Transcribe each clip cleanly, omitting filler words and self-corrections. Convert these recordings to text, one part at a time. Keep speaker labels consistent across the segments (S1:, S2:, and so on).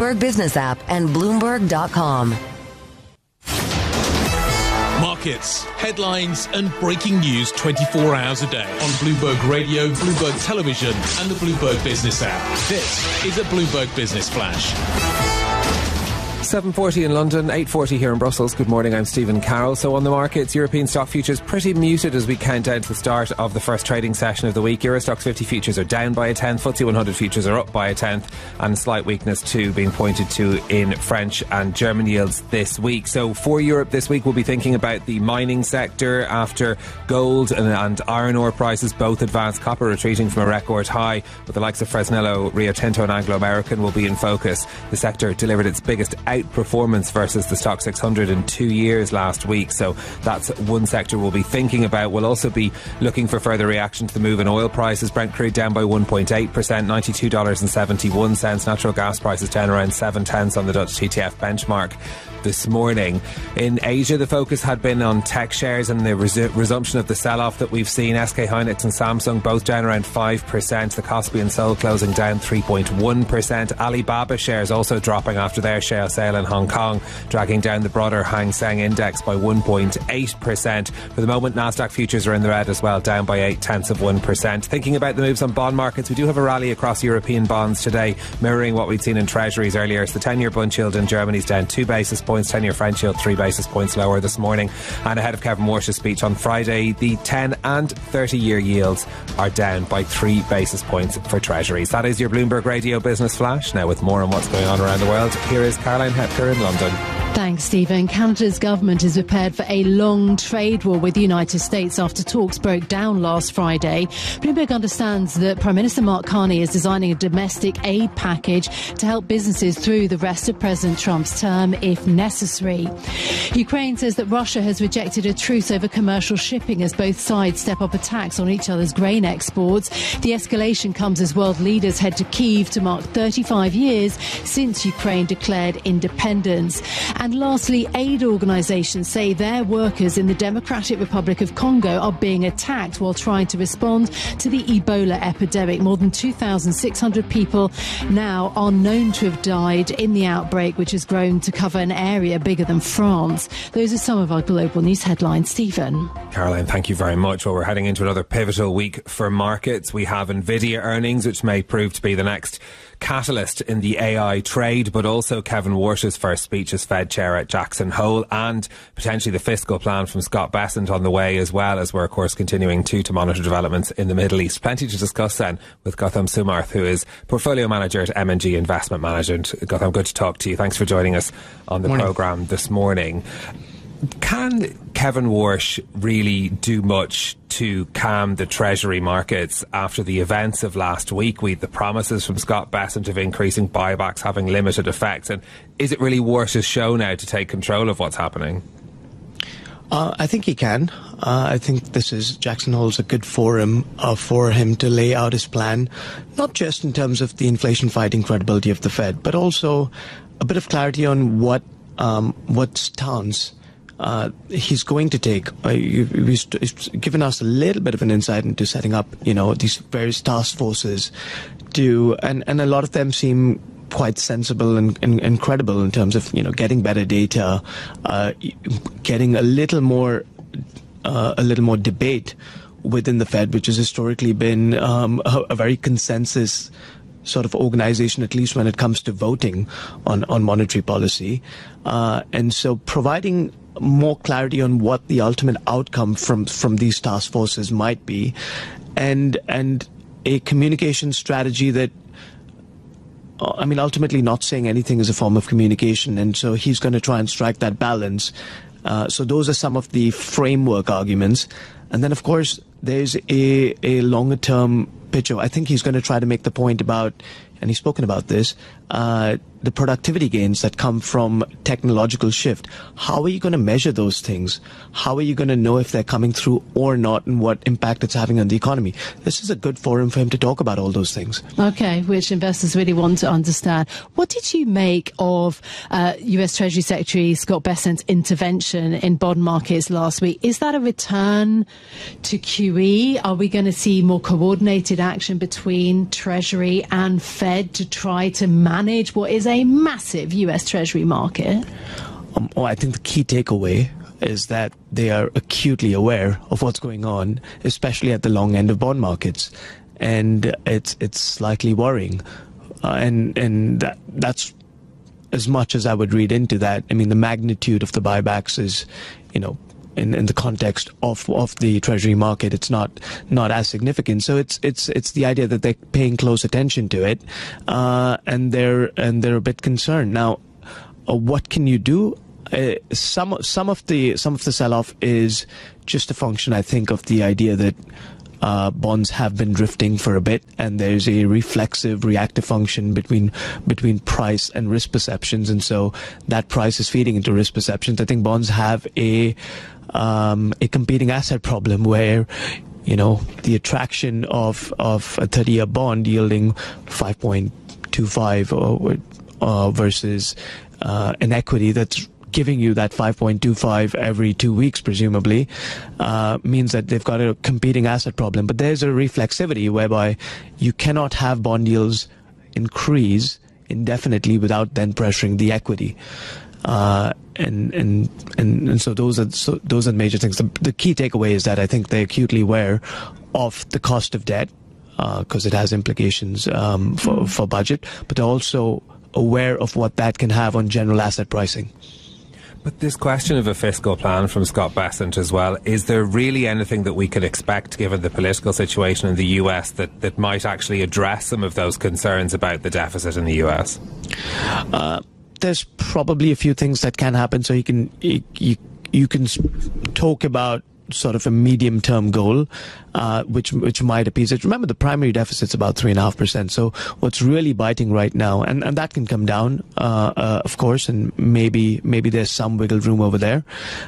S1: Bloomberg Business app and Bloomberg.com.
S2: Markets, headlines and breaking news 24 hours a day on Bloomberg Radio, Bloomberg Television and the Bloomberg Business app. This is a Bloomberg Business Flash.
S3: 7:40 in London, 8:40 here in Brussels. Good morning, I'm Stephen Carroll. So on the markets, European stock futures pretty muted as we count down to the start of the first trading session of the week. Euro Stoxx 50 futures are down by a tenth, FTSE 100 futures are up by a tenth, and slight weakness too being pointed to in French and German yields this week. So for Europe this week, we'll be thinking about the mining sector after gold and iron ore prices both advanced. Copper retreating from a record high, with the likes of Fresnillo, Rio Tinto and Anglo American will be in focus. The sector delivered its biggest outperformance versus the Stoxx 600 in 2 years last week, so that's one sector we'll be thinking about. We'll also be looking for further reaction to the move in oil prices. Brent crude down by 1.8%, $92.71. Natural gas prices down around 7/10 on the Dutch TTF benchmark this morning. In Asia, the focus had been on tech shares and the resumption of the sell-off that we've seen. SK Hynix and Samsung both down around 5%. The Kospi and Seoul closing down 3.1%. Alibaba shares also dropping after their share sale in Hong Kong, dragging down the broader Hang Seng index by 1.8%. For the moment, Nasdaq futures are in the red as well, down by 0.8%. Thinking about the moves on bond markets, we do have a rally across European bonds today, mirroring what we'd seen in treasuries earlier. So the 10-year Bund yield in Germany is down 2 basis points. 10-year French yield 3 basis points lower this morning. And ahead of Kevin Warsh's speech on Friday, the 10 and 30-year yields are down by 3 basis points for treasuries. That is your Bloomberg Radio Business Flash. Now with more on what's going on around the world, here is Caroline Hepker in London.
S4: Thanks, Stephen. Canada's government is prepared for a long trade war with the United States after talks broke down last Friday. Bloomberg understands that Prime Minister Mark Carney is designing a domestic aid package to help businesses through the rest of President Trump's term if necessary. Ukraine says that Russia has rejected a truce over commercial shipping as both sides step up attacks on each other's grain exports. The escalation comes as world leaders head to Kyiv to mark 35 years since Ukraine declared independence. And lastly, aid organisations say their workers in the Democratic Republic of Congo are being attacked while trying to respond to the Ebola epidemic. More than 2,600 people now are known to have died in the outbreak, which has grown to cover an area bigger than France. Those are some of our global news headlines. Stephen.
S3: Caroline, thank you very much. Well, we're heading into another pivotal week for markets. We have Nvidia earnings, which may prove to be the next catalyst in the AI trade, but also Kevin Warsh's first speech as Fed chair at Jackson Hole, and potentially the fiscal plan from Scott Bessent on the way, as well as we're of course continuing to monitor developments in the Middle East. Plenty to discuss then with Gautam Sumarth, who is portfolio manager at M&G Investment Management. Gautam, good to talk to you. Thanks for joining us on the programme this morning. Can Kevin Warsh really do much to calm the Treasury markets after the events of last week? With the promises from Scott Bessent of increasing buybacks having limited effect, and is it really Warsh's show now to take control of what's happening?
S5: I think he can. I think Jackson Hole's a good forum for him to lay out his plan, not just in terms of the inflation fighting credibility of the Fed, but also a bit of clarity on what stance he's going to take. He's given us a little bit of an insight into setting up, these various task forces and a lot of them seem quite sensible and credible in terms of, getting better data, getting a little more debate within the Fed, which has historically been a very consensus sort of organization, at least when it comes to voting on monetary policy. And so providing more clarity on what the ultimate outcome from these task forces might be, and a communication strategy that, ultimately not saying anything is a form of communication, and so he's going to try and strike that balance. So those are some of the framework arguments. And then, of course, there's a longer-term picture. I think he's going to try to make the point about, and he's spoken about this, the productivity gains that come from technological shift. How are you going to measure those things? How are you going to know if they're coming through or not, and what impact it's having on the economy? This is a good forum for him to talk about all those things.
S4: Okay, which investors really want to understand. What did you make of US Treasury Secretary Scott Bessent's intervention in bond markets last week? Is that a return to QE? Are we going to see more coordinated action between Treasury and Fed to try to manage what is a a massive US Treasury market?
S5: I think the key takeaway is that they are acutely aware of what's going on, especially at the long end of bond markets, and it's slightly worrying, and that's as much as I would read into that. I mean, the magnitude of the buybacks is, in the context of the Treasury market, it's not as significant. So it's the idea that they're paying close attention to it, and they're a bit concerned. Now, what can you do? Some of the sell-off is just a function, I think, of the idea that bonds have been drifting for a bit, and there's a reflexive, reactive function between price and risk perceptions, and so that price is feeding into risk perceptions. I think bonds have a competing asset problem where, the attraction of a 30-year bond yielding 5.25 versus an equity that's giving you that 5.25 every 2 weeks, presumably, means that they've got a competing asset problem. But there's a reflexivity whereby you cannot have bond yields increase indefinitely without then pressuring the equity. And so those are major things. The key takeaway is that I think they're acutely aware of the cost of debt, because it has implications for budget, but they're also aware of what that can have on general asset pricing.
S3: But this question of a fiscal plan from Scott Bessent as well, is there really anything that we could expect, given the political situation in the US, that might actually address some of those concerns about the deficit in the US?
S5: There's probably a few things that can happen. So you can talk about sort of a medium-term goal, which might appease it. Remember, the primary deficit's about 3.5%. So what's really biting right now, and that can come down, of course, and maybe there's some wiggle room over there,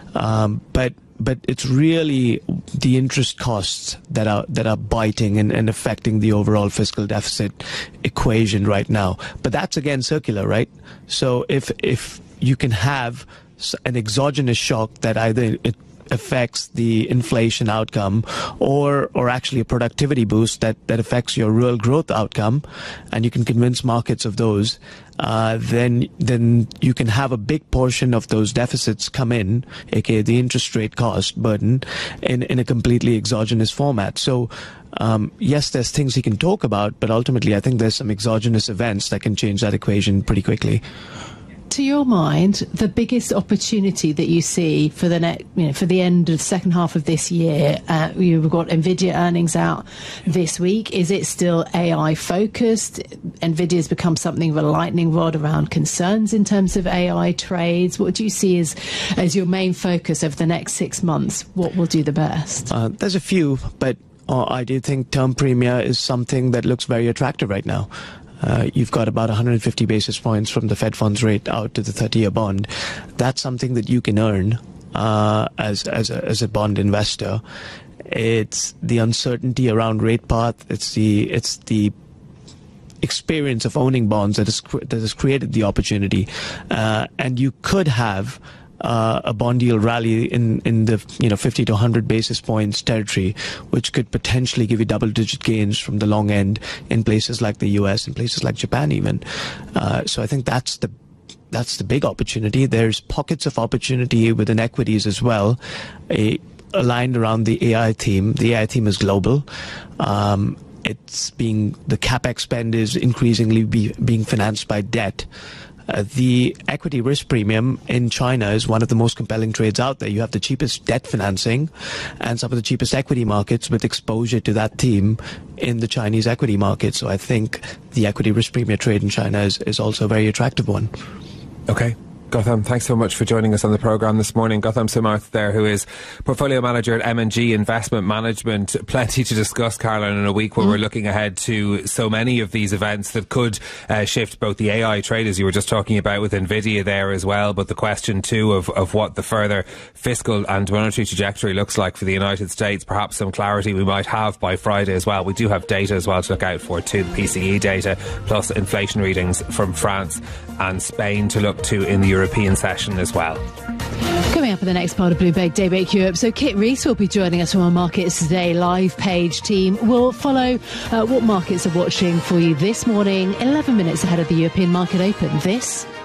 S5: but it's really the interest costs that are biting and affecting the overall fiscal deficit equation right now. But that's again circular, right? So if you can have an exogenous shock that either it affects the inflation outcome or actually a productivity boost that affects your real growth outcome, and you can convince markets of those, then you can have a big portion of those deficits come in, aka the interest rate cost burden, in a completely exogenous format. So yes, there's things you can talk about, but ultimately I think there's some exogenous events that can change that equation pretty quickly.
S4: To your mind, the biggest opportunity that you see for the for the end of the second half of this year, you've got Nvidia earnings out this week. Is it still AI focused? Nvidia's become something of a lightning rod around concerns in terms of AI trades. What do you see as your main focus over the next 6 months? What will do the best?
S5: There's a few, but I do think term premia is something that looks very attractive right now. You've got about 150 basis points from the Fed funds rate out to the 30-year bond. That's something that you can earn as a bond investor. It's the uncertainty around rate path. It's the experience of owning bonds that has created the opportunity, and you could have a bond yield rally in the 50 to 100 basis points territory, which could potentially give you double-digit gains from the long end in places like the US and places like Japan even. So I think that's the big opportunity. There's pockets of opportunity within equities as well, aligned around the AI theme. The AI theme is global. The CapEx spend is increasingly being financed by debt. The equity risk premium in China is one of the most compelling trades out there. You have the cheapest debt financing and some of the cheapest equity markets with exposure to that theme in the Chinese equity market. So I think the equity risk premium trade in China is also a very attractive one.
S3: Okay. Gautam, thanks so much for joining us on the programme this morning. Gautam Simarth there, who is Portfolio Manager at M&G Investment Management. Plenty to discuss, Caroline, in a week where we're looking ahead to so many of these events that could shift both the AI trade, as you were just talking about with Nvidia there as well, but the question too of what the further fiscal and monetary trajectory looks like for the United States. Perhaps some clarity we might have by Friday as well. We do have data as well to look out for too, the PCE data, plus inflation readings from France and Spain to look to in the European session as well.
S4: Coming up in the next part of Bloomberg Daybreak Europe, so Kit Rees will be joining us from our Markets Today live page team. We'll follow what markets are watching for you this morning, 11 minutes ahead of the European market open. This